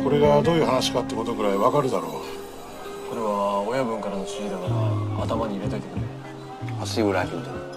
これがどういう話かってことぐらいわかるだろう。 これは親分からの指示だから頭に入れといてくれ。 足裏聞いてる。